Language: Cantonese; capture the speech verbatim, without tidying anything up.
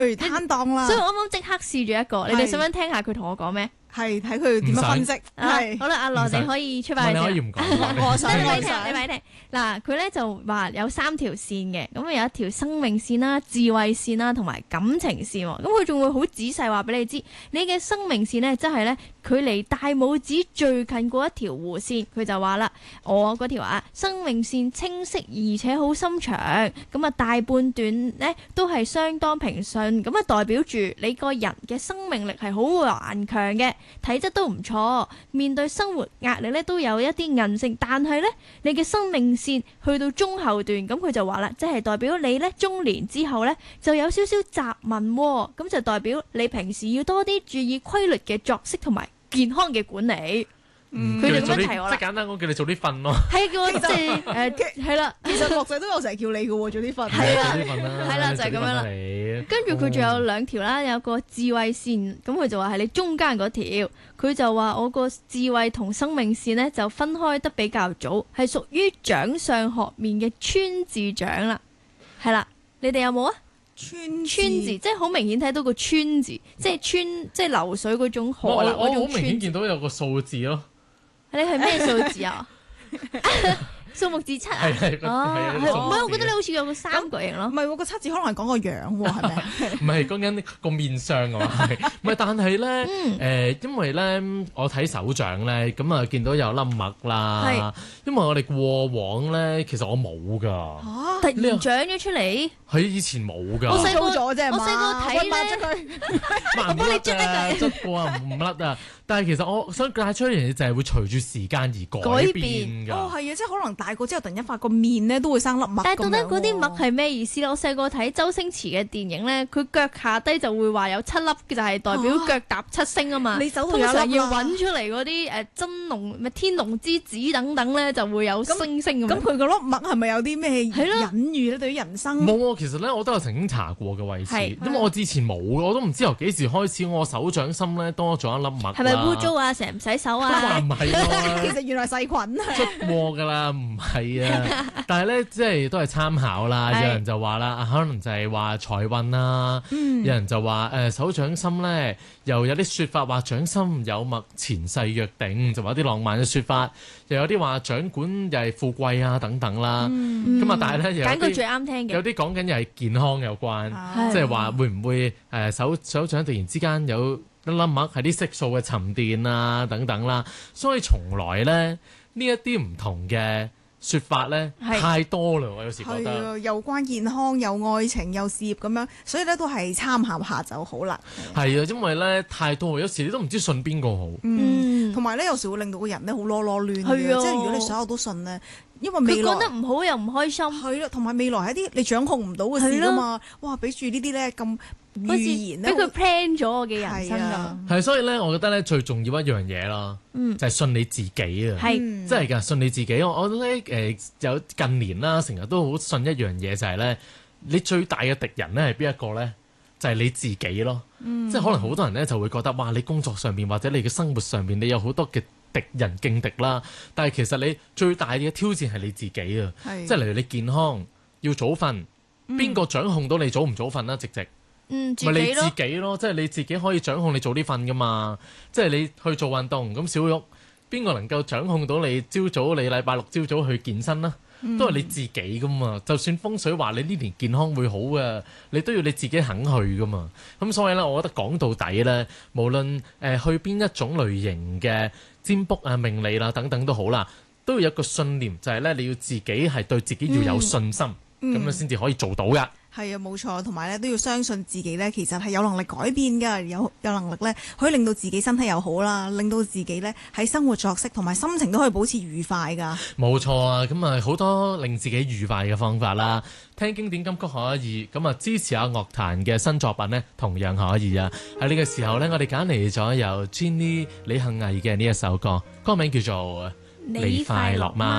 去攤檔啦。 所以我啱啱即刻試咗一個，你哋想唔想聽下佢同我講咩？ 係睇佢點樣分析。 係好啦，阿羅你可以出翻嚟先。 你可以唔講。 我想你咪聽，你咪聽。嗱，佢咧就話有三條線嘅，咁有一條生命線啦、智慧線啦，同埋感情線。咁佢仲會好仔細話俾你知，你嘅生命線咧，即係咧距離大拇指最近嗰一條弧線。佢就話啦，我嗰條啊生命線清晰而且好深長，咁啊大半段咧都係相當平順，咁啊代表住你個人嘅生命力係好頑強嘅。體質都唔錯，面對生活壓力咧都有一啲韌性，但係咧你嘅生命線去到中後段，咁佢就話啦，即係代表你咧中年之後咧就有少少雜紋，咁就代表你平時要多啲注意規律嘅作息同埋健康嘅管理。佢就咁樣提我啦， 即係簡單講，叫你早啲瞓咯。 係叫我即係誒係啦， 其實樂仔都有成日叫你嘅喎，早啲瞓。 係啦， 早啲瞓啦， 係啦，就係咁樣啦。跟住佢仲有兩條啦，有個智慧線，咁佢就話係你中間嗰條，佢就話我個智慧同生命線呢就分開得比較早，係屬於掌上學面嘅川字掌啦。係啦，你哋有冇啊？ 川川字即係好明顯睇到個川字，即係川即係流水嗰種河流嗰種川字。 我好明顯見到有個數字咯。 你係咩數字啊？數目字七啊？ 係係哦，係唔係？我覺得你好似有個三角形咯。 唔係喎，個七字可能係講個樣喎，係咪？ 唔係講緊個面相啊嘛，唔係，但係咧誒，因為咧我睇手掌咧，咁啊見到有粒墨啦。因為我哋過往咧，其實我冇㗎。 嚇！突然長咗出嚟？ 佢以前冇㗎。 我細個咗啫， 我細個睇咧， 我幫你捽啊，捽過啊，唔甩啊。但係其實我想帶出一樣嘢，就係會隨住時間而改變㗎。 哦，係啊，即係可能大個之後，突然間發個面咧都會生粒墨。 但係到底嗰啲墨係咩意思咧？我細個睇周星馳嘅電影咧，佢腳下低就會話有七粒，就係代表腳踏七星啊嘛。 你手通常要揾出嚟嗰啲誒真龍咩天龍之子等等咧，就會有星星咁。 咁佢嗰粒墨係咪有啲咩隱喻咧？對於人生冇啊，其實咧我都有曾經查過嘅位置，因為我之前冇，我都唔知由幾時開始，我手掌心咧多咗一粒墨。 係咪污糟啊？成日唔洗手啊？ 都話唔係喎， 其實原來細菌啊， 捽過㗎啦，唔係啊。但係咧，即係都係參考啦。有人就話啦，可能就係話財運啦。嗯、有人就話誒、呃、手掌心咧，又有啲説法話掌心有墨，前世約定，就話啲浪漫嘅説法。又有啲話掌管又係富貴啊等等啦。咁啊、嗯，但係咧， 揀個最啱聽嘅。 有啲講緊又係健康有關，即係話會唔會誒、呃、手手掌突然之間有一粒墨係啲色素嘅沉澱啊等等啦。所以從來咧呢一啲唔同嘅説法咧太多啦，我有時覺得。 又關健康，又愛情，又事業咁樣，所以咧都係參考下就好啦。 係啊，因為咧太多，有時你都唔知信邊個好。 嗯，同埋咧有時會令到個人咧好囉囉攣嘅，即係如果你所有都信咧，因為未來佢講得唔好又唔開心。 係啦，同埋未來係一啲你掌控唔到嘅事㗎嘛。哇，俾住呢啲咧咁預言咧， 俾佢 plan 咗我嘅人生咁。 係，所以咧，我覺得咧最重要一樣嘢咯，就係信你自己啊。 係， 真係㗎，信你自己。我我覺得咧誒有近年啦，成日都好信一樣嘢，就係咧你最大嘅敵人咧係邊一個咧？就係你自己咯。即係可能好多人咧就會覺得哇，你工作上面或者你嘅生活上面，你有好多嘅敵人勁敵啦。但係其實你最大嘅挑戰係你自己啊。即係例如你健康要早瞓，邊個掌控到你早唔早瞓啦？直直。 嗯， 咪你自己咯，即係你自己可以掌控你早啲瞓噶嘛。即係你去做運動，咁小玉邊個能夠掌控到你朝早？你禮拜六朝早去健身啦，都係你自己噶嘛。就算風水話你呢年健康會好嘅，你都要你自己肯去噶嘛。咁所以咧，我覺得講到底咧，無論誒、呃、去邊一種類型嘅占卜啊、命理啦、啊、等等都好啦，都要有一個信念，就係、是、咧你要自己係對自己要有信心，咁、嗯、樣先至可以做到噶。 係啊，冇錯，同埋咧都要相信自己咧，其實係有能力改變㗎，有有能力咧可以令到自己身體又好啦，令到自己咧喺生活作息同埋心情都可以保持愉快㗎。 冇錯啊，咁啊好多令自己愉快嘅方法啦，聽經典金曲可以，咁啊支持下樂壇嘅新作品呢，同樣可以啊。喺呢個時候呢，我哋揀嚟咗由 Jenny 李幸倪嘅呢一首歌，歌名叫做《你快樂嗎》。